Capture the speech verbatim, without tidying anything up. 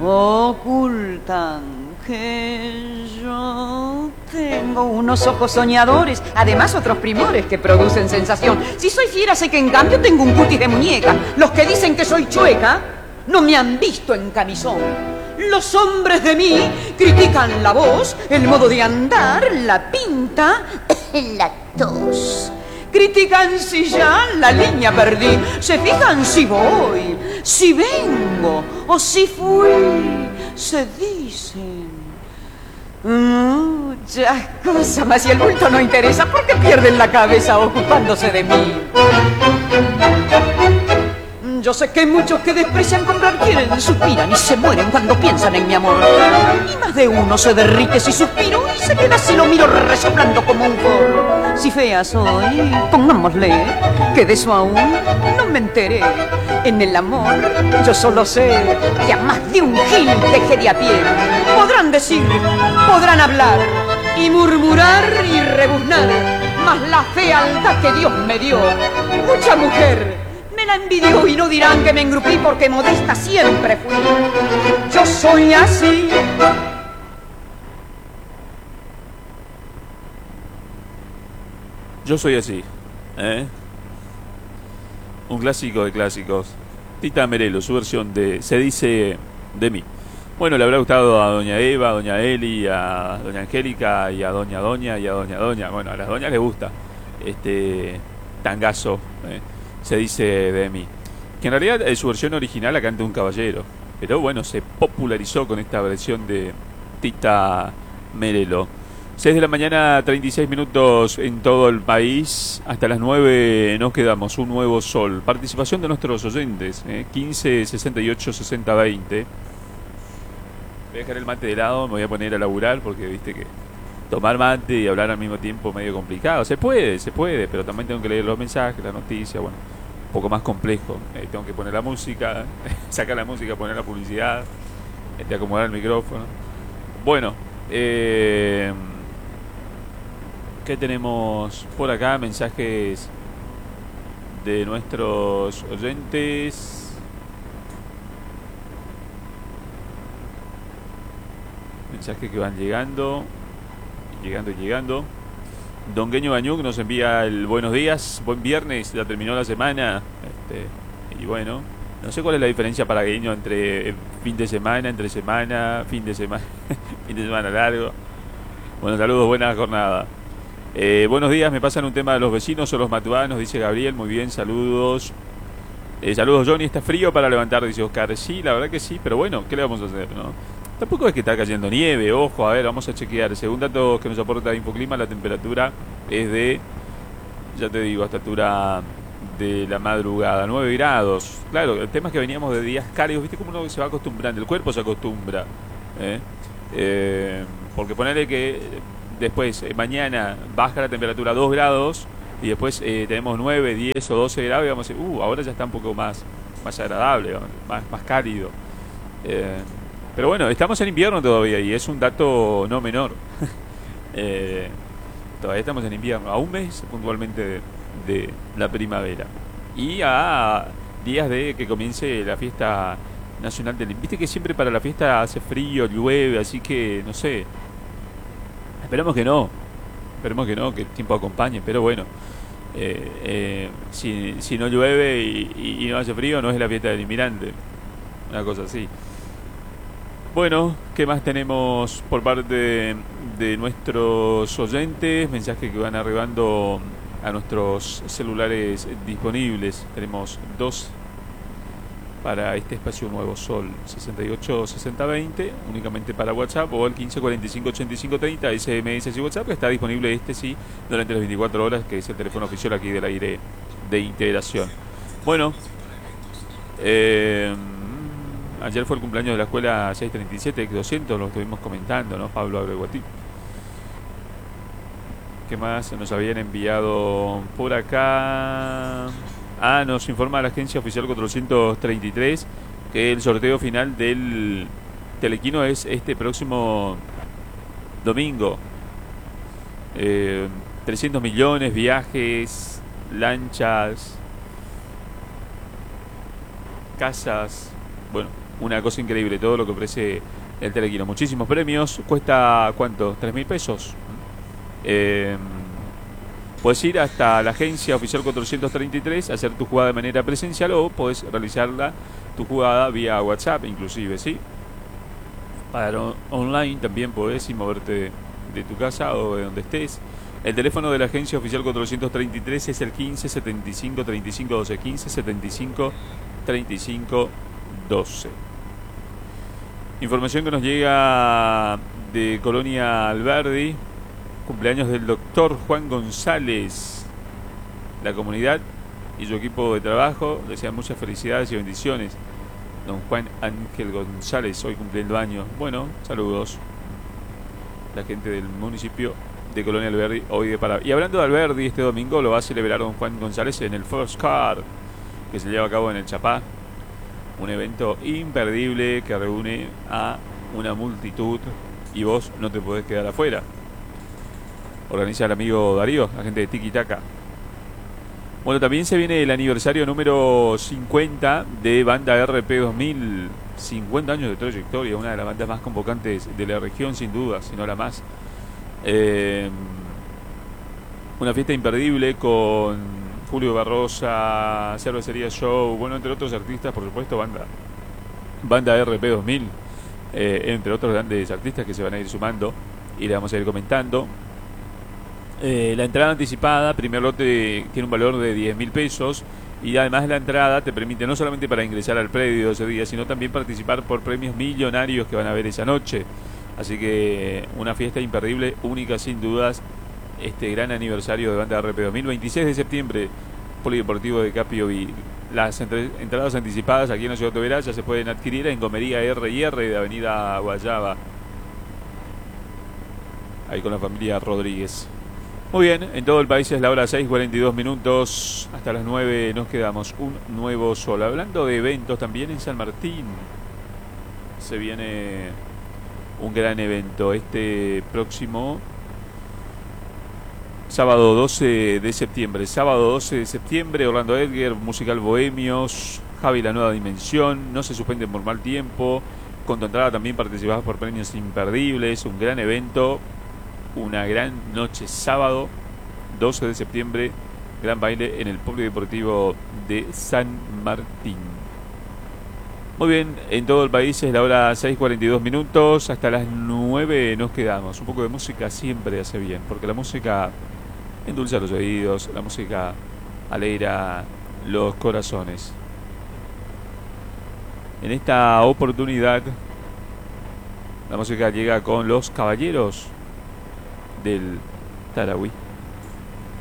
ocultan que yo tengo unos ojos soñadores, además otros primores que producen sensación. Si soy fiera sé que en cambio tengo un cutis de muñeca. Los que dicen que soy chueca no me han visto en camisón. Los hombres de mí critican la voz, el modo de andar, la pinta, la tos. Critican si ya la línea perdí, se fijan si voy, si vengo o si fui. Se dicen muchas cosas, mas si el bulto no interesa, ¿por qué pierden la cabeza ocupándose de mí? Yo sé que hay muchos que desprecian comprar, quieren, suspiran y se mueren cuando piensan en mi amor. Y más de uno se derrite si suspiro y se queda si lo miro resoplando como un forro. Si fea soy, pongámosle que de eso aún no me enteré. En el amor yo solo sé que a más de un gil dejé de a pie. Podrán decir, podrán hablar y murmurar y rebuznar, mas la fealdad que Dios me dio, mucha mujer me la envidió y no dirán que me engrupí porque modesta siempre fui. Yo soy así. Yo soy así, ¿eh? Un clásico de clásicos. Tita Merelo, su versión de Se dice de mí. Bueno, le habrá gustado a doña Eva, a doña Eli, a doña Angélica y a doña Doña y a doña Doña. Bueno, a las doñas les gusta este tangazo, ¿eh? Se dice de mí. Que en realidad en su versión original la canta un caballero. Pero bueno, se popularizó con esta versión de Tita Merelo. seis de la mañana, treinta y seis minutos en todo el país. Hasta las nueve nos quedamos. Un nuevo sol. Participación de nuestros oyentes. ¿eh? quince, sesenta y ocho, sesenta, veinte. Voy a dejar el mate de lado. Me voy a poner a laburar porque viste que tomar mate y hablar al mismo tiempo medio complicado. Se puede, se puede, pero también tengo que leer los mensajes, la noticia, bueno, un poco más complejo. Eh, tengo que poner la música, sacar la música, poner la publicidad, este, acomodar el micrófono. Bueno, eh, ¿qué tenemos por acá? Mensajes de nuestros oyentes. Mensajes que van llegando. Llegando y llegando. Don Gueño Bañuc nos envía el buenos días, buen viernes, ya terminó la semana. Este, y bueno, no sé cuál es la diferencia para Gueño entre fin de semana, entre semana, fin de semana, fin de semana largo. Bueno, saludos, buena jornada. Eh, buenos días, me pasan un tema de los vecinos o los matuanos, dice Gabriel, muy bien, saludos. Eh, saludos Johnny, está frío para levantar, dice Oscar. Sí, la verdad que sí, pero bueno, ¿qué le vamos a hacer, no? Tampoco es que está cayendo nieve, ojo, a ver, vamos a chequear. Según datos que nos aporta Infoclima, la temperatura es de, ya te digo, hasta altura de la madrugada, nueve grados. Claro, el tema es que veníamos de días cálidos, ¿viste cómo uno se va acostumbrando? El cuerpo se acostumbra, ¿eh? Eh, porque ponerle que después, eh, mañana, baja la temperatura a dos grados y después eh, tenemos nueve, diez o doce grados y vamos a decir, uh, ahora ya está un poco más, más agradable, más, más cálido. Eh, Pero bueno, estamos en invierno todavía y es un dato no menor. eh, todavía estamos en invierno, a un mes puntualmente de, de la primavera. Y a días de que comience la fiesta nacional del... Viste que siempre para la fiesta hace frío, llueve, así que no sé. Esperemos que no. Esperemos que no, que el tiempo acompañe, pero bueno. Eh, eh, si, si no llueve y, y, y no hace frío, no es la fiesta del inmigrante. Una cosa así. Bueno, ¿qué más tenemos por parte de, de nuestros oyentes? Mensajes que van arribando a nuestros celulares disponibles. Tenemos dos para este espacio Nuevo Sol, sesenta y ocho, sesenta, veinte, únicamente para WhatsApp, o el quince, cuarenta y cinco, ochenta y cinco, treinta, S M S y WhatsApp, que está disponible este sí durante las veinticuatro horas, que es el teléfono oficial aquí del aire de integración. Bueno, eh... ayer fue el cumpleaños de la escuela seiscientos treinta y siete, doscientos, lo estuvimos comentando, ¿no? Pablo Abreguatí. ¿Qué más nos habían enviado por acá? Ah, nos informa la agencia oficial cuatrocientos treinta y tres que el sorteo final del Telequino es este próximo domingo. Eh, trescientos millones, viajes, lanchas, casas, bueno, Una cosa increíble todo lo que ofrece el Telequino. Muchísimos premios. Cuesta, ¿cuánto? ¿Tres mil pesos? Eh, puedes ir hasta la agencia oficial cuatrocientos treinta y tres, hacer tu jugada de manera presencial, o puedes realizarla, tu jugada, vía WhatsApp, inclusive, ¿sí? Para online también podés ir, moverte de, de tu casa o de donde estés. El teléfono de la agencia oficial cuatrocientos treinta y tres es el quince setenta y cinco treinta y cinco doce. quince setenta y cinco treinta y cinco doce. Información que nos llega de Colonia Alberdi. Cumpleaños del doctor Juan González. La comunidad y su equipo de trabajo desean muchas felicidades y bendiciones. Don Juan Ángel González, hoy cumpliendo años. Bueno, saludos. La gente del municipio de Colonia Alberdi, hoy de Paraná. Y hablando de Alberdi, este domingo lo va a celebrar don Juan González en el First Car, que se lleva a cabo en el Chapá. Un evento imperdible que reúne a una multitud y vos no te podés quedar afuera. Organiza el amigo Darío, la gente de Tiki Taka. Bueno, también se viene el aniversario número cincuenta de Banda R P dos mil. cincuenta años de trayectoria, una de las bandas más convocantes de la región, sin duda, si no la más. Eh, una fiesta imperdible con Julio Barrosa, Cervecería Show, bueno, entre otros artistas, por supuesto, banda Banda R P dos mil, eh, entre otros grandes artistas que se van a ir sumando y le vamos a ir comentando. Eh, la entrada anticipada, primer lote, tiene un valor de diez mil pesos, y además la entrada te permite no solamente para ingresar al predio ese día, sino también participar por premios millonarios que van a haber esa noche. Así que una fiesta imperdible, única sin dudas, este gran aniversario de Banda R P dos mil. veintiséis de septiembre, Polideportivo de Capiovi. Las entre, entradas anticipadas aquí en la ciudad de Oberá ya se pueden adquirir en Gomería R y R de Avenida Guayaba, ahí con la familia Rodríguez. Muy bien, en todo el país es la hora seis cuarenta y dos minutos, hasta las nueve nos quedamos, un nuevo sol. Hablando de eventos, también en San Martín se viene un gran evento este próximo sábado doce de septiembre. Sábado doce de septiembre, Orlando Edgar, musical Bohemios, Javi La Nueva Dimensión, no se suspende por mal tiempo. Con tu entrada también participás por premios imperdibles, un gran evento. Una gran noche, sábado doce de septiembre, gran baile en el Polideportivo de San Martín. Muy bien, en todo el país es la hora seis cuarenta y dos minutos, hasta las nueve nos quedamos. Un poco de música siempre hace bien, porque la música endulza los oídos, la música alegra los corazones. En esta oportunidad, la música llega con los Caballeros del Tarahui.